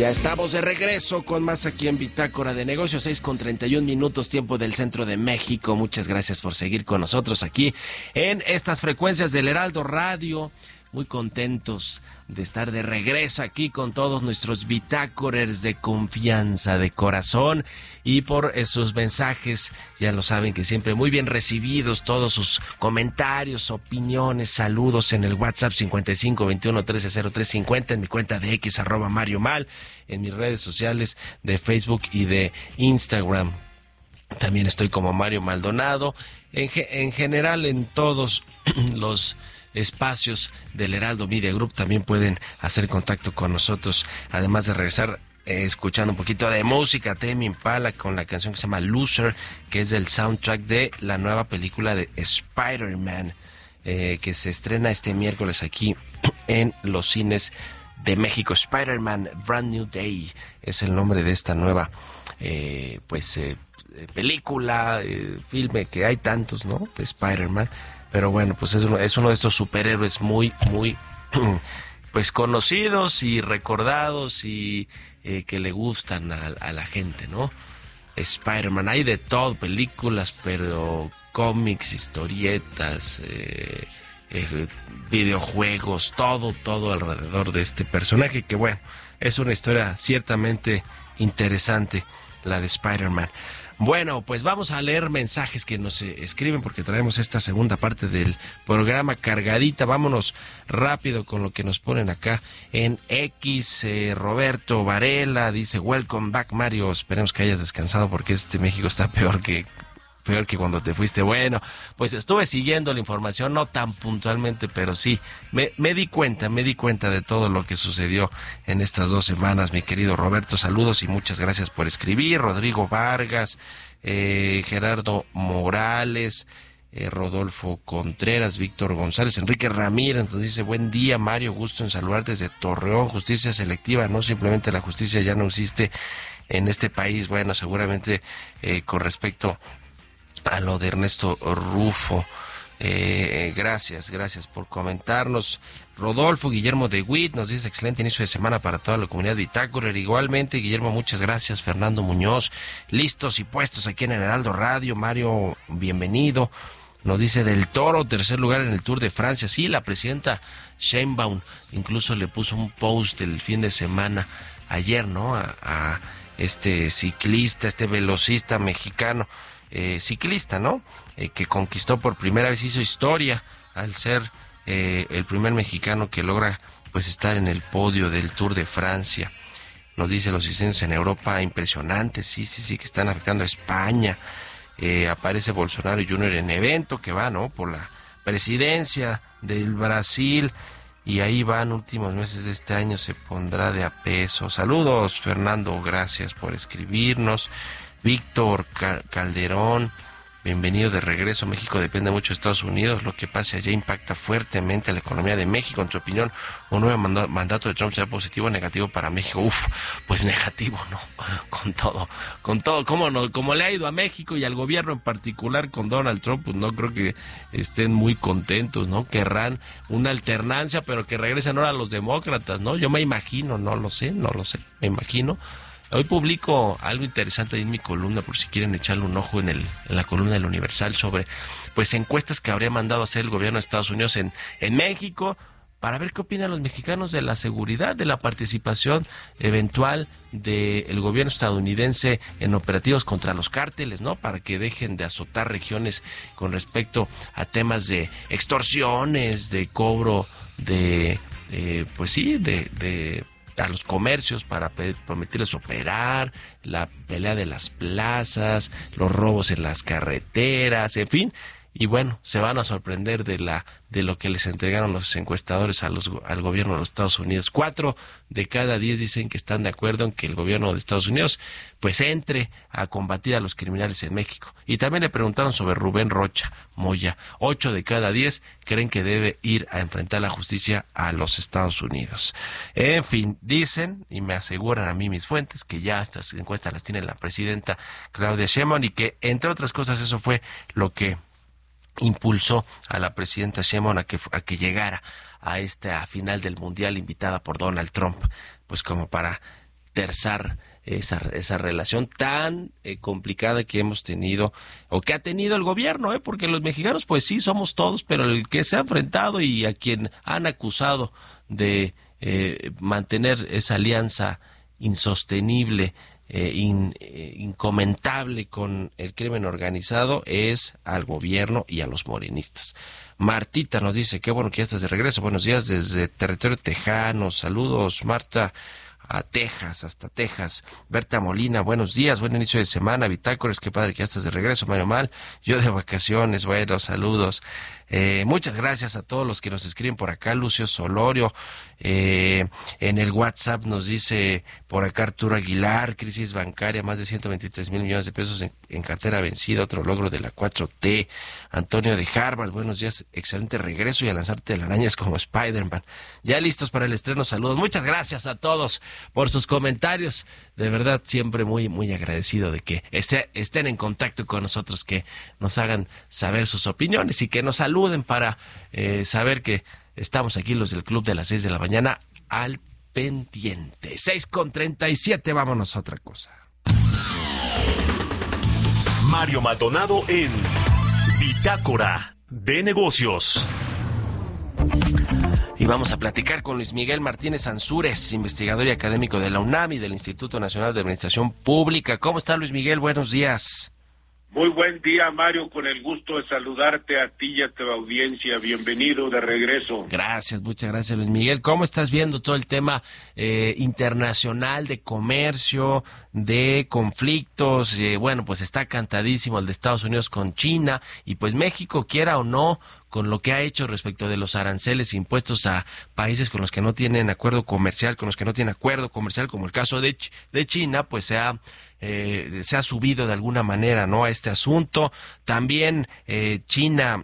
Ya estamos de regreso con más aquí en Bitácora de Negocios, 6:31 tiempo del centro de México. Muchas gracias por seguir con nosotros aquí en estas frecuencias del Heraldo Radio. Muy contentos de estar de regreso aquí con todos nuestros bitácorers de confianza, de corazón, y por sus mensajes, ya lo saben que siempre muy bien recibidos, todos sus comentarios, opiniones, saludos en el WhatsApp 5521130350, en mi cuenta de X @MarioMal, en mis redes sociales de Facebook y de Instagram. También estoy como Mario Maldonado, en general en todos los espacios del Heraldo Media Group también pueden hacer contacto con nosotros, además de regresar escuchando un poquito de música. Tame Impala con la canción que se llama Loser, que es del soundtrack de la nueva película de Spider-Man, que se estrena este miércoles aquí en los cines de México. Spider-Man Brand New Day es el nombre de esta nueva película, filme, que hay tantos, ¿no? De Spider-Man. Pero bueno, pues es uno de estos superhéroes muy, muy pues conocidos y recordados y que le gustan a la gente, ¿no? Spider-Man, hay de todo, películas, pero cómics, historietas, videojuegos, todo alrededor de este personaje, que bueno, es una historia ciertamente interesante, la de Spider-Man. Bueno, pues vamos a leer mensajes que nos escriben, porque traemos esta segunda parte del programa cargadita. Vámonos rápido con lo que nos ponen acá en X. Roberto Varela dice: welcome back, Mario. Esperemos que hayas descansado, porque México está peor que cuando te fuiste. Bueno, pues estuve siguiendo la información, no tan puntualmente, pero sí, me di cuenta de todo lo que sucedió en estas 2 semanas, mi querido Roberto. Saludos y muchas gracias por escribir. Rodrigo Vargas, Gerardo Morales, Rodolfo Contreras, Víctor González, Enrique Ramírez nos dice: buen día, Mario, gusto en saludarte desde Torreón. Justicia selectiva, no simplemente la justicia ya no existe en este país. Bueno, seguramente con respecto a lo de Ernesto Rufo. Gracias por comentarnos. Rodolfo Guillermo de Witt nos dice: excelente inicio de semana para toda la comunidad Bitácora. Igualmente, Guillermo, muchas gracias. Fernando Muñoz, listos y puestos aquí en el Heraldo Radio. Mario, bienvenido. Nos dice: Del Toro, tercer lugar en el Tour de Francia. Sí, la presidenta Sheinbaum incluso le puso un post el fin de semana, ayer, ¿no? A este ciclista, este velocista mexicano, ciclista, ¿no? Que conquistó por primera vez, hizo historia al ser el primer mexicano que logra pues estar en el podio del Tour de Francia. Nos dice: los incendios en Europa impresionantes, sí, que están afectando a España. Aparece Bolsonaro Jr. en evento que va, ¿no?, por la presidencia del Brasil, y ahí van, últimos meses de este año se pondrá de a peso. Saludos, Fernando, gracias por escribirnos. Víctor Calderón, bienvenido de regreso. México depende mucho de Estados Unidos. Lo que pase allá impacta fuertemente a la economía de México. En tu opinión, ¿un nuevo mandato de Trump será positivo o negativo para México? Pues negativo, ¿no? Con todo, ¿cómo no? Como le ha ido a México y al gobierno en particular con Donald Trump, pues no creo que estén muy contentos, ¿no? Querrán una alternancia, pero que regresen ahora los demócratas, ¿no? Yo me imagino, no lo sé, me imagino. Hoy publico algo interesante ahí en mi columna, por si quieren echarle un ojo en la columna del Universal, sobre pues encuestas que habría mandado hacer el gobierno de Estados Unidos en México, para ver qué opinan los mexicanos de la seguridad, de la participación eventual del gobierno estadounidense en operativos contra los cárteles, ¿no? Para que dejen de azotar regiones con respecto a temas de extorsiones, de cobro de a los comercios para prometerles operar, la pelea de las plazas, los robos en las carreteras, en fin. Y bueno, se van a sorprender de lo que les entregaron los encuestadores al gobierno de los Estados Unidos. 4 de cada 10 dicen que están de acuerdo en que el gobierno de Estados Unidos pues entre a combatir a los criminales en México. Y también le preguntaron sobre Rubén Rocha Moya. 8 de cada 10 creen que debe ir a enfrentar la justicia a los Estados Unidos. En fin, dicen y me aseguran a mí mis fuentes que ya estas encuestas las tiene la presidenta Claudia Sheinbaum, y que entre otras cosas eso fue lo que impulsó a la presidenta Sheinbaum a que llegara a esta final del Mundial, invitada por Donald Trump, pues como para terzar esa relación tan complicada que hemos tenido o que ha tenido el gobierno, porque los mexicanos pues sí somos todos, pero el que se ha enfrentado y a quien han acusado de mantener esa alianza insostenible, incomentable con el crimen organizado es al gobierno y a los morenistas. Martita nos dice, qué bueno que ya estás de regreso, buenos días desde territorio tejano, saludos Marta, a Texas, hasta Texas. Berta Molina, buenos días, buen inicio de semana. Bitácoras, qué padre que ya estás de regreso. Mario Mal, yo de vacaciones, bueno, saludos. Muchas gracias a todos los que nos escriben por acá. Lucio Solorio, en el WhatsApp nos dice por acá Arturo Aguilar, crisis bancaria, más de 123,000 millones de pesos en cartera vencida, otro logro de la 4T. Antonio de Harvard, buenos días, excelente regreso y a lanzarte telarañas como Spider-Man. Ya listos para el estreno, saludos. Muchas gracias a todos por sus comentarios. De verdad, siempre muy, muy agradecido de que estén en contacto con nosotros, que nos hagan saber sus opiniones y que nos saluden para saber que estamos aquí los del Club de las 6 de la mañana al pendiente. 6:37, vámonos a otra cosa. Mario Maldonado en Bitácora de Negocios. Y vamos a platicar con Luis Miguel Martínez Ansúrez, investigador y académico de la UNAM y del Instituto Nacional de Administración Pública. ¿Cómo está, Luis Miguel? Buenos días. Muy buen día, Mario, con el gusto de saludarte a ti y a tu audiencia. Bienvenido de regreso. Gracias, muchas gracias, Luis Miguel. ¿Cómo estás viendo todo el tema internacional de comercio, de conflictos? Bueno, pues está cantadísimo el de Estados Unidos con China y pues México, quiera o no, con lo que ha hecho respecto de los aranceles impuestos a países con los que no tienen acuerdo comercial, como el caso de China, pues se ha subido de alguna manera, ¿no?, a este asunto. También China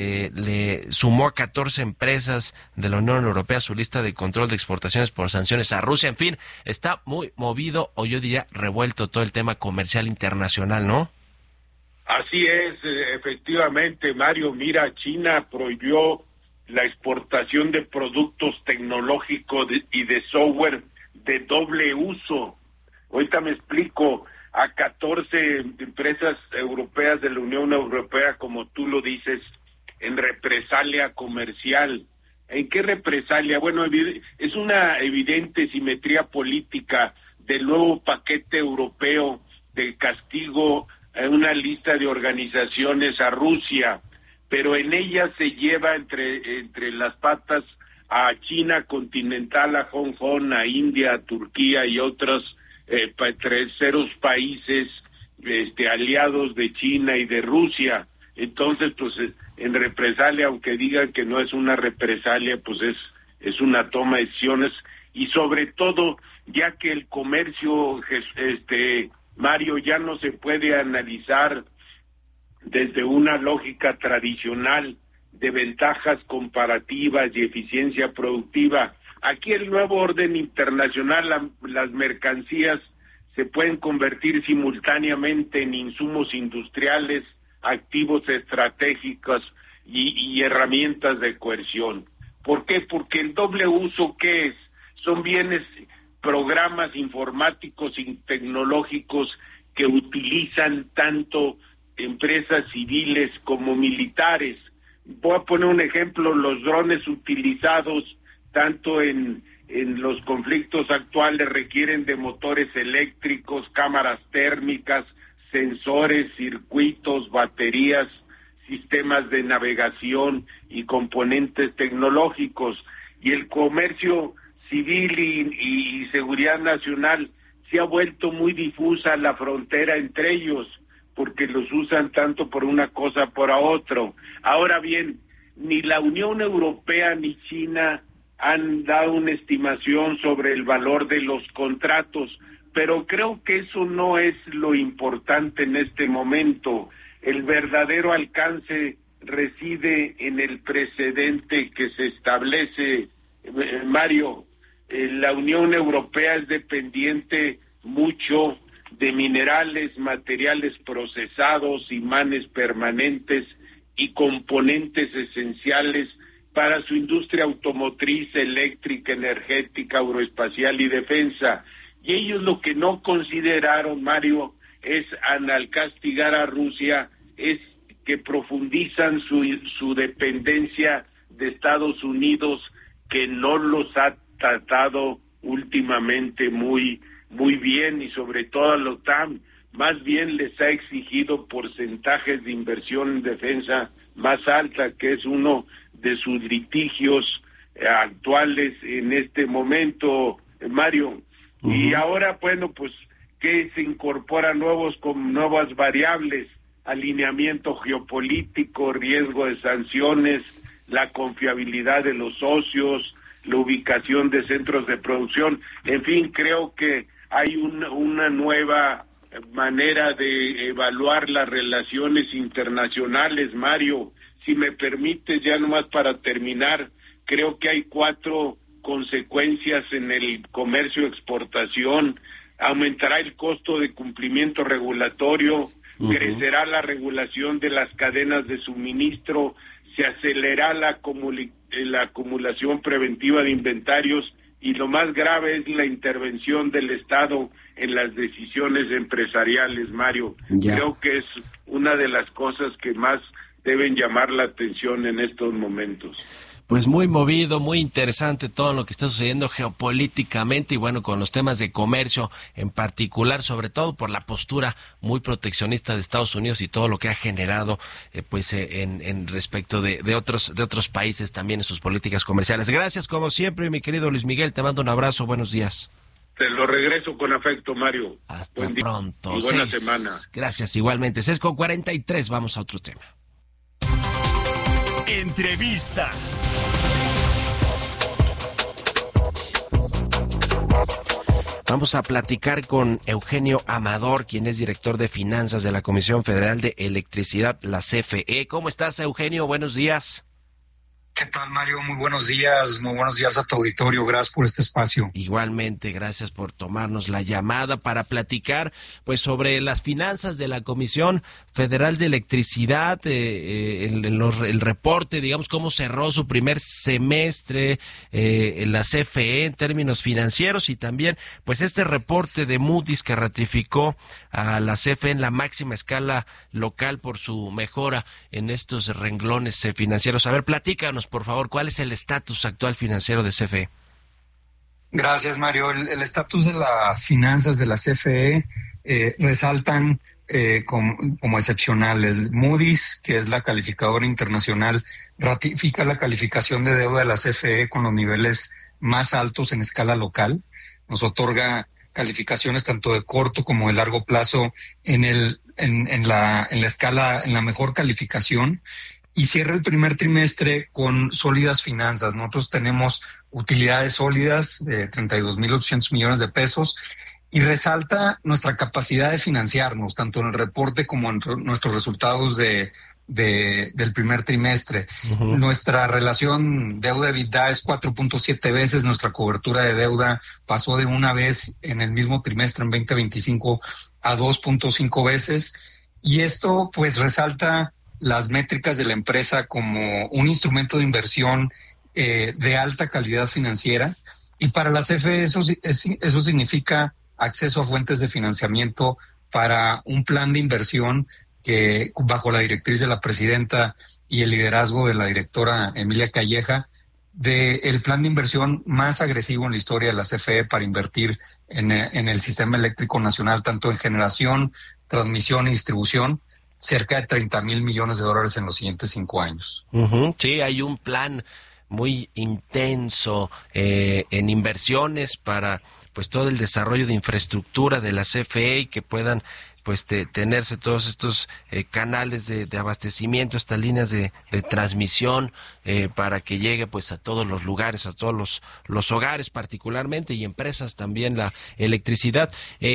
le sumó a 14 empresas de la Unión Europea a su lista de control de exportaciones por sanciones a Rusia. En fin, está muy movido, o yo diría revuelto, todo el tema comercial internacional, ¿no? Así es, efectivamente, Mario. Mira, China prohibió la exportación de productos tecnológicos y de software de doble uso. Ahorita me explico. A 14 empresas europeas de la Unión Europea, como tú lo dices, en represalia comercial. ¿En qué represalia? Bueno, es una evidente simetría política del nuevo paquete europeo de castigo, una lista de organizaciones a Rusia, pero en ella se lleva entre las patas a China continental, a Hong Kong, a India, a Turquía y otros terceros países aliados de China y de Rusia. Entonces, pues en represalia, aunque digan que no es una represalia, pues es una toma de decisiones, y sobre todo, ya que el comercio, Mario, ya no se puede analizar desde una lógica tradicional de ventajas comparativas y eficiencia productiva. Aquí el nuevo orden internacional, las mercancías se pueden convertir simultáneamente en insumos industriales, activos estratégicos y herramientas de coerción. ¿Por qué? Porque el doble uso, ¿qué es? Son bienes, programas informáticos y tecnológicos que utilizan tanto empresas civiles como militares. Voy a poner un ejemplo: los drones utilizados tanto en los conflictos actuales requieren de motores eléctricos, cámaras térmicas, sensores, circuitos, baterías, sistemas de navegación y componentes tecnológicos. Y el comercio civil y seguridad nacional se ha vuelto muy difusa la frontera entre ellos, porque los usan tanto por una cosa por a otro. Ahora bien, ni la Unión Europea ni China han dado una estimación sobre el valor de los contratos, pero creo que eso no es lo importante en este momento. El verdadero alcance reside en el precedente que se establece, Mario. La Unión Europea es dependiente mucho de minerales, materiales procesados, imanes permanentes y componentes esenciales para su industria automotriz, eléctrica, energética, aeroespacial y defensa. Y ellos lo que no consideraron, Mario, es al castigar a Rusia, es que profundizan su dependencia de Estados Unidos, que no los ha tratado últimamente muy bien, y sobre todo a la OTAN, más bien les ha exigido porcentajes de inversión en defensa más alta, que es uno de sus litigios actuales en este momento, Mario. Uh-huh. Y ahora, bueno, pues que se incorporan nuevas variables, alineamiento geopolítico, riesgo de sanciones, la confiabilidad de los socios, la ubicación de centros de producción. En fin, creo que hay una nueva manera de evaluar las relaciones internacionales, Mario. Si me permites, ya nomás para terminar, creo que hay 4 consecuencias en el comercio-exportación. Aumentará el costo de cumplimiento regulatorio, uh-huh. Crecerá la regulación de las cadenas de suministro, se acelerará la acumulación preventiva de inventarios, y lo más grave es la intervención del Estado en las decisiones empresariales, Mario. Ya. Creo que es una de las cosas que más deben llamar la atención en estos momentos. Pues muy movido, muy interesante todo lo que está sucediendo geopolíticamente y bueno, con los temas de comercio en particular, sobre todo por la postura muy proteccionista de Estados Unidos y todo lo que ha generado en respecto de otros países también en sus políticas comerciales. Gracias como siempre, mi querido Luis Miguel, te mando un abrazo, buenos días. Te lo regreso con afecto, Mario. Hasta pronto. Y buena semana. Gracias, igualmente. 6:43, vamos a otro tema. Entrevista. Vamos a platicar con Eugenio Amador, quien es director de finanzas de la Comisión Federal de Electricidad, la CFE. ¿Cómo estás, Eugenio? Buenos días. ¿Qué tal, Mario? Muy buenos días a tu auditorio, gracias por este espacio. Igualmente, gracias por tomarnos la llamada para platicar pues sobre las finanzas de la Comisión Federal de Electricidad, el reporte, digamos, cómo cerró su primer semestre la CFE en términos financieros, y también pues este reporte de Moody's que ratificó a la CFE en la máxima escala local por su mejora en estos renglones financieros. A ver, platícanos, por favor, ¿cuál es el estatus actual financiero de CFE? Gracias, Mario. El estatus de las finanzas de la CFE resaltan como excepcionales. Moody's, que es la calificadora internacional, ratifica la calificación de deuda de la CFE con los niveles más altos en escala local. Nos otorga calificaciones tanto de corto como de largo plazo en la escala, en la mejor calificación. Y cierra el primer trimestre con sólidas finanzas. Nosotros tenemos utilidades sólidas de 32,800 millones de pesos, y resalta nuestra capacidad de financiarnos, tanto en el reporte como en nuestros resultados del primer trimestre. Uh-huh. Nuestra relación deuda-EBITDA es 4.7 veces, nuestra cobertura de deuda pasó de una vez en el mismo trimestre en 2025 a 2.5 veces, y esto pues resalta las métricas de la empresa como un instrumento de inversión de alta calidad financiera, y para la CFE eso significa acceso a fuentes de financiamiento para un plan de inversión que, bajo la directriz de la presidenta y el liderazgo de la directora Emilia Calleja, el plan de inversión más agresivo en la historia de la CFE para invertir en el sistema eléctrico nacional, tanto en generación, transmisión y distribución, cerca de 30,000 millones de dólares en los siguientes 5 años. Uh-huh. Sí, hay un plan muy intenso en inversiones para pues todo el desarrollo de infraestructura de la CFE, y que puedan pues tenerse todos estos canales de abastecimiento, estas líneas de transmisión para que llegue pues a todos los lugares, a todos los hogares particularmente, y empresas también, la electricidad.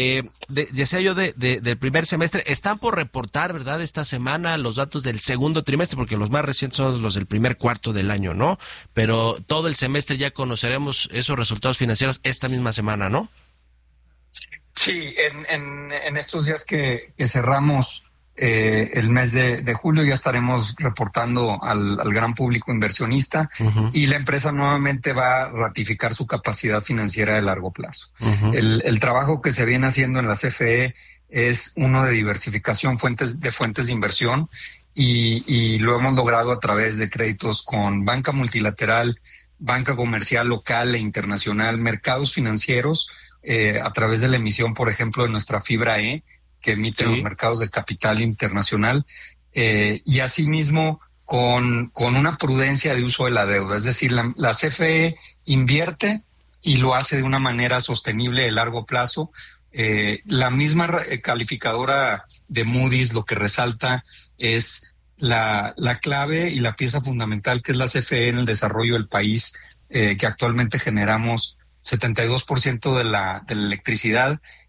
Decía yo del primer semestre, están por reportar, ¿verdad?, esta semana los datos del segundo trimestre, porque los más recientes son los del primer cuarto del año, ¿no? Pero todo el semestre ya conoceremos esos resultados financieros esta misma semana, ¿no? Sí, en estos días que cerramos el mes de julio ya estaremos reportando al gran público inversionista y la empresa nuevamente va a ratificar su capacidad financiera de largo plazo. El trabajo que se viene haciendo en la CFE es uno de diversificación de fuentes de inversión y lo hemos logrado a través de créditos con banca multilateral, banca comercial local e internacional, mercados financieros, a través de la emisión, por ejemplo, de nuestra fibra E, que emite los mercados de capital internacional, y asimismo con una prudencia de uso de la deuda. Es decir, la CFE invierte y lo hace de una manera sostenible de largo plazo. La misma calificadora de Moody's lo que resalta es la clave y la pieza fundamental que es la CFE en el desarrollo del país, que actualmente generamos 72% de la electricidad